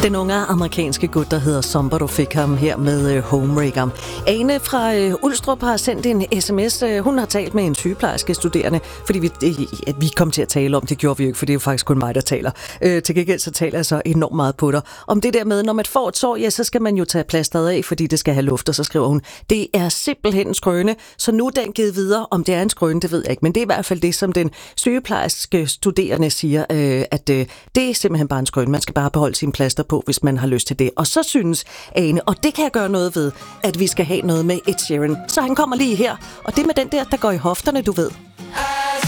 Den unge amerikanske gut, der hedder Somber, du fik ham her med Homewrecker. Ane fra Ulstrup har sendt en sms. Hun har talt med en sygeplejerske studerende, fordi vi kom til at tale om, det gjorde vi jo ikke, for det er jo faktisk kun mig, der taler. Til gengæld så taler jeg så enormt meget på dig. Om det der med, når man får et sår, ja, så skal man jo tage plasteret af, fordi det skal have luft, og så skriver hun, det er simpelthen en skrøne, så nu er den givet videre. Om det er en skrøne, det ved jeg ikke, men det er i hvert fald det, som den sygeplejerske studerende siger, at det er simpelthen bare en skrøne. Man skal bare beholde sin plaster på, hvis man har lyst til det. Og så synes Ane, og det kan jeg gøre noget ved, at vi skal have noget med Ed Sheeran. Så han kommer lige her, og det med den der går i hofterne, du ved.